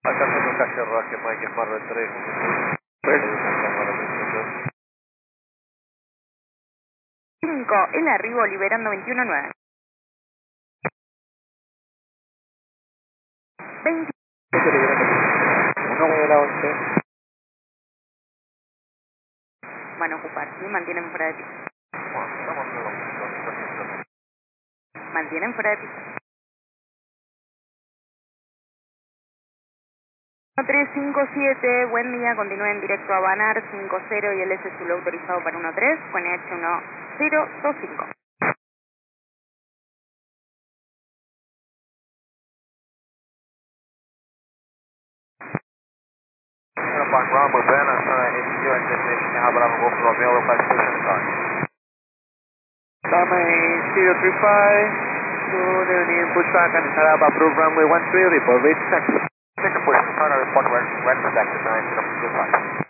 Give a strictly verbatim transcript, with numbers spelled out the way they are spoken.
Acá haciendo calle Raje, Mike, Mar del tres. cinco, el arribo liberando veintiuno nueve. veinte. uno de la once. Van a ocupar, ¿sí? Mantienen fuera de pista. Bueno, estamos en los... Mantienen fuera de pista. tres cinco siete, buen día, continúen directo a Banar cinco cero y el S es autorizado para uno tres con H uno cero dos cinco. Upon Bravo Ben, I'm trying to hit you at destination now, but I'm going to go for Romeo five station car. Tama zero three five, good evening, push back and Sarab approved runway one three, report reach taxi. Take a push, turn on respond right, right for taxi, nine zero two five.